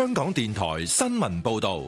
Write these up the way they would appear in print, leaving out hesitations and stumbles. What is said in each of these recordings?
香港電台新聞報道。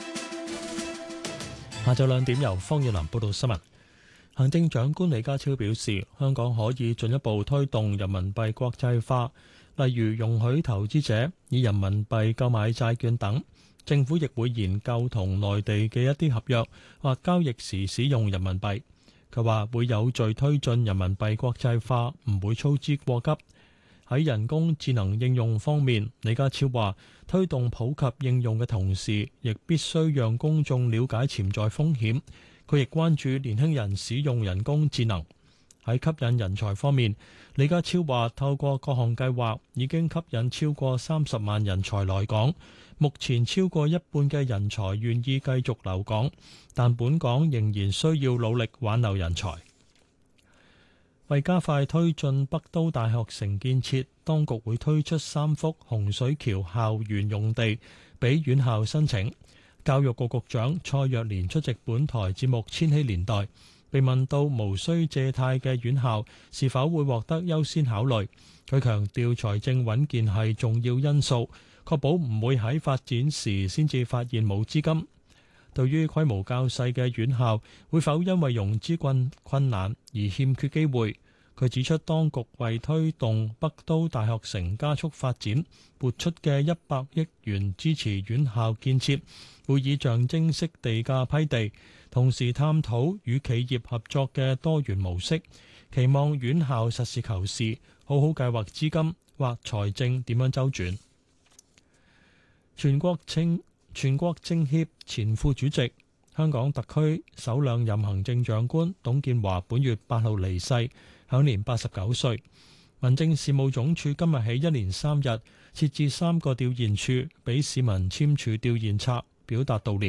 下晝2點由方遠南報道新聞。行政長官李家超表示，香港可以進一步推動人民幣國際化，例如容許投資者以人民幣購買債券等。政府亦會研究同內地嘅一啲合約或交易時使用人民幣。佢話會有序推進人民幣國際化，唔會操之過急。喺人工智能應用方面，李家超話推動普及應用嘅同時，亦必須讓公眾了解潛在風險。佢亦關注年輕人使用人工智能。喺吸引人才方面，李家超話透過各項計劃已經吸引超過30萬人才來港，目前超過一半嘅人才願意繼續留港，但本港仍然需要努力挽留人才。為加快推進北都大學城建設，當局會推出3幅洪水橋校園用地俾院校申請。教育局局長蔡若蓮出席本台節目《千禧年代》，被問到無需借貸嘅院校是否會獲得優先考慮，佢強調財政穩健係重要因素，確保唔會喺發展時先至發現冇資金。對於規模較細嘅院校會否因為融資困難而欠缺機會，佢指出當局為推動北都大學城加速發展撥出嘅100億元支持院校建設，會以象徵式地價批地，同時探討與企業合作嘅多元模式，期望院校實事求是，好好計劃資金或財政點樣周轉。全國政協前副主席、香港特區首兩任行政長官董建華本月8號離世，享年89歲。民政事務總署今日起1連3日設置3個弔唁處，俾市民簽署弔唁冊，表達悼念。